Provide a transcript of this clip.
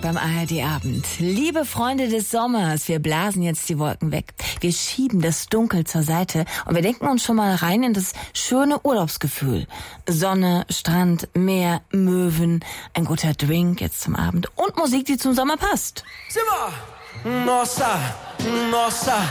beim ARD-Abend. Liebe Freunde des Sommers, wir blasen jetzt die Wolken weg. Wir schieben das Dunkel zur Seite und wir denken uns schon mal rein in das schöne Urlaubsgefühl. Sonne, Strand, Meer, Möwen, ein guter Drink jetzt zum Abend und Musik, die zum Sommer passt. Simmer! Nossa, nossa.